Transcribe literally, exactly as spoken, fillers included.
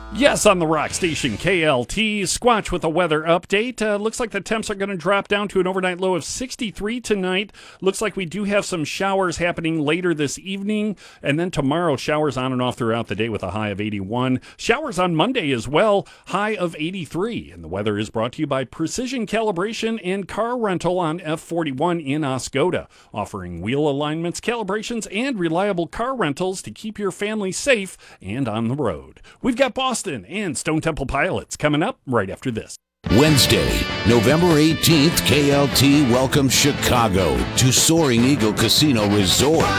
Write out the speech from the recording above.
Yes, on the rock station K L T, Squatch with a weather update. Uh, looks like the temps are going to drop down to an overnight low of sixty-three tonight. Looks like we do have some showers happening later this evening. And then tomorrow, showers on and off throughout the day with a high of eighty-one. Showers on Monday as well, high of eighty-three. And the weather is brought to you by Precision Calibration and Car Rental on F forty-one in Oscoda, offering wheel alignments, calibrations, and reliable car rentals to keep your family safe and on the road. We've got Boston and Stone Temple Pilots coming up right after this. Wednesday, November eighteenth, K L T welcomes Chicago to Soaring Eagle Casino Resort.